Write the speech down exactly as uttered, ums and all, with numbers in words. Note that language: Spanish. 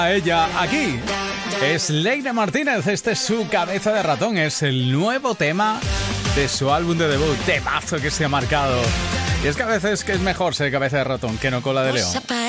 A ella aquí es Leire Martínez. Este es su Cabeza de Ratón. Es el nuevo tema de su álbum de debut, temazo que se ha marcado. Y es que a veces que es mejor ser cabeza de ratón que no cola de león.